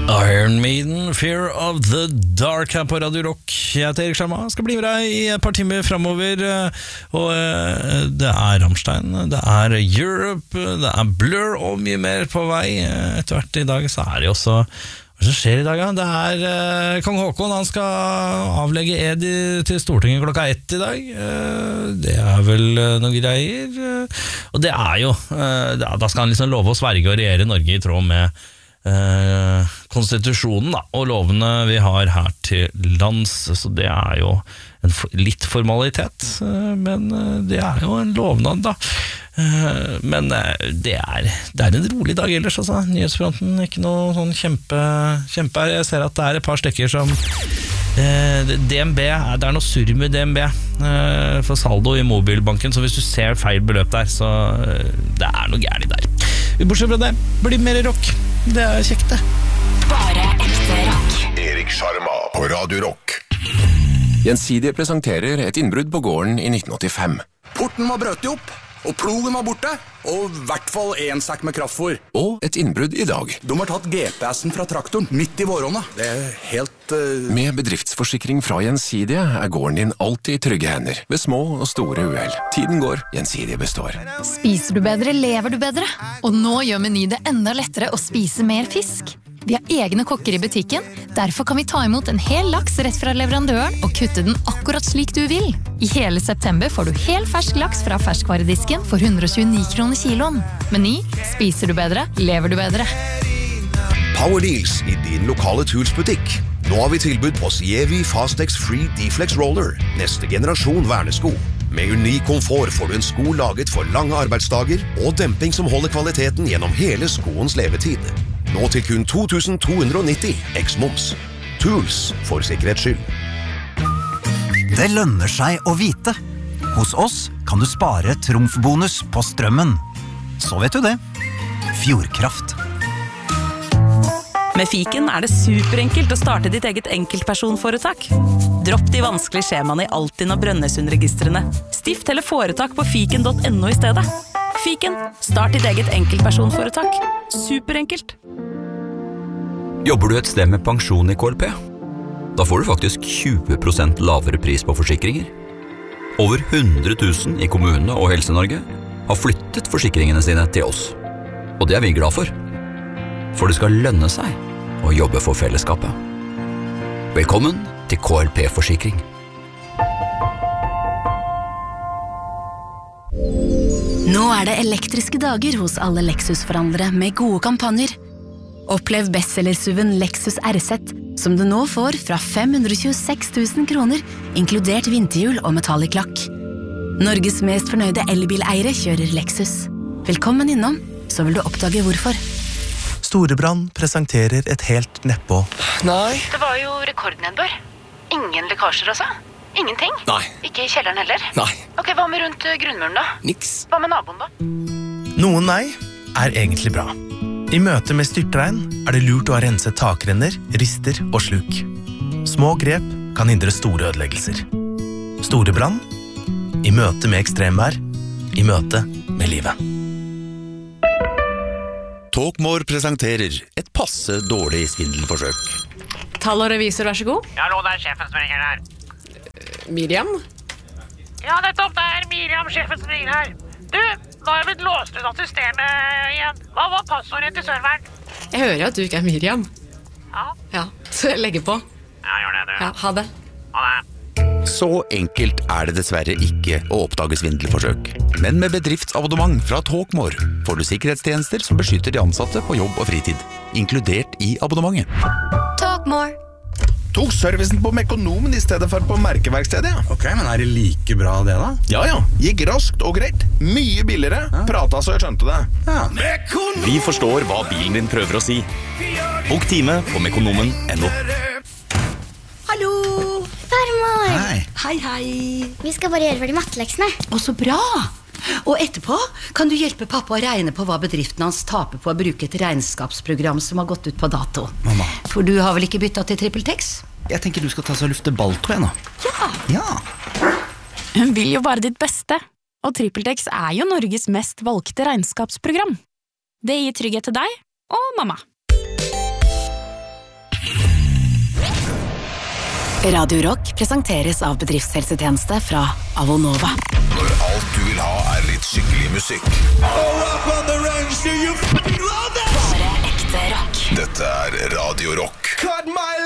Iron Maiden, Fear of the Dark her på Radio Rock. Jeg heter Erik Sjarma, skal bli med deg i et par timer fremover. Og det Rammstein, det Europe, det Blur og mye mer på vei. Etter hvert i dag så det også... Hva som skjer i dag? Det Kong Håkon, han skal avlegge ed til Stortinget klokka 1 i dag. Det vel noen greier. Og det jo... Da skal han liksom love å sverge og regjere Norge i tråd med konstitusjonen da, og lovene vi har her til lands, så det jo litt formalitet, men det jo en lovnad da. Men det en rolig dag ellers, altså. Nyhetsfronten, ikke noe sånn kjempe jeg ser at det et par stykker som DNB, det noe surr med DNB for saldo i mobilbanken, så hvis du ser feil beløp der, så det noe gærlig der. Bortsett fra det, blir mer rock. Det kjekt det. Bare ekte rock. Erik Sjarma på Radio Rock. Gjensidige presenterer et innbrudd på gården i 1985. Porten var brøt opp, og plogen var borte, og I hvert fall en sekk med kraftfôr. Og et innbrudd i dag. De har tatt GPS-en fra traktoren midt I vårhånda. Det helt... Med bedriftsforsikring fra Gjensidige gården din alltid I trygge hender, ved små og store uheld. Tiden går, Gjensidige består. Spiser du bedre, lever du bedre. Og nå gjør Meny det enda lettere å spise mer fisk. Vi har egne kokker I butikken, derfor kan vi ta imot en hel laks rett fra leverandøren og kutte den akkurat slik du vil. I hele september får du hel fersk laks fra ferskvaredisken for 129 kroner kiloen. Meny, spiser du bedre, lever du bedre. Power Deals I din lokale Tools-butikk. Nå har vi tilbud på Sievi Fastex Free Deflex Roller, neste generasjon vernesko. Med unik komfort får du en sko laget for lange arbeidsdager og demping som holder kvaliteten gjennom hele skoens levetid. Nå til kun 2290 X-moms. Tools for sikkerhets skyld. Det lønner seg å vite. Hos oss kan du spare trumfbonus på strømmen. Så vet du det. Fjordkraft. Med Fiken det superenkelt å starte ditt eget enkeltpersonforetak. Dropp de vanskelige skjemaene I Altinn og Brønnøysundregistrene. Stift eller foretak på fiken.no I stedet. Fiken, start ditt eget enkeltpersonforetak. Superenkelt. Jobber du et sted med pensjon I KLP? Da får du faktisk 20% lavere pris på forsikringer. Over 100 000 I kommunene og Helse-Norge har flyttet forsikringene sine til oss. Og det vi glad for. For det skal lønne seg å jobbe for fellesskapet. Velkommen til KLP Forsikring. Nå det elektriske dager hos alle Lexus-forhandlere med gode kampanjer. Opplev bestseller-SUV-en Lexus RZ, som du nå får fra 526 000 kroner, inkludert vinterhjul og metallic lakk. Norges mest fornøyde elbileiere kjører Lexus. Velkommen innom, så vil du oppdage hvorfor. Storebrand presenterer et helt nedpå. Nei. Det var jo rekordnedbør. Ingen lekkasjer også? Ingenting? Nei. Ikke I kjelleren heller? Nei. Ok, hva med rundt grunnmuren da? Niks. Hva med naboen da? Noen nei egentlig bra. I møte med styrtregn det lurt å ha renset takrenner, rister og sluk. Små grep kan hindre store ødeleggelser. Storebrand. I møte med ekstremvær. I møte med livet. Talkmore presenterer et passe dårlig svindelforsøk. Tall og revisor, vær så god. Ja, hallo, det sjefen som ringer her. Miriam? Ja, nettopp, det Miriam, sjefen som ringer her. Du, nå har jeg blitt låst ut av systemet igjen. Hva var passordet til serveren? Jeg hører at du ikke Miriam. Ja. Ja, så jeg legger på. Ja, gjør det, du. Ja, ha det. Ha det. Så enkelt det dessverre ikke å oppdage svindelforsøk. Men med bedriftsabonnement fra Talkmore får du sikkerhetstjenester som beskytter de ansatte på jobb og fritid, inkludert I abonnementet. Talkmore. Tok servicen på Mekonomen I stedet for på merkeverkstedet, ja. Ok, men det like bra det da? Ja, gikk raskt og greit. Mye billigere. Prata så jeg skjønte det. Ja. Vi forstår hva bilen din prøver å si. Bok time på mekonomen.no. Hallo, farmor. Hei. Hei. Vi skal bare gjøre ferdig matteleksene. Å, så bra. Og etterpå kan du hjelpe pappa å regne på hva bedriften hans taper på å bruke et regnskapsprogram som har gått ut på dato. Mamma. For du har vel ikke byttet til TrippelTex? Jeg tenker du skal ta så lufte balltro nå. Ja. Hun vil jo bare ditt beste, og TrippelTex jo Norges mest valgte regnskapsprogram. Det gir trygghet til deg og mamma. Radio Rock presenteres av bedriftshelsetjeneste fra Avonova. Når alt du vil ha litt skikkelig musikk. Bare ekte rock. Dette Radio Rock.